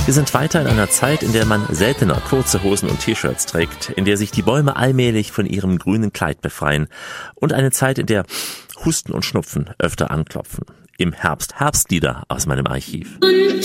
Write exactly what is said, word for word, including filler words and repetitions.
Wir sind weiter in einer Zeit, in der man seltener kurze Hosen und T-Shirts trägt, in der sich die Bäume allmählich von ihrem grünen Kleid befreien und eine Zeit, in der Husten und Schnupfen öfter anklopfen. Im Herbst Herbstlieder aus meinem Archiv. Und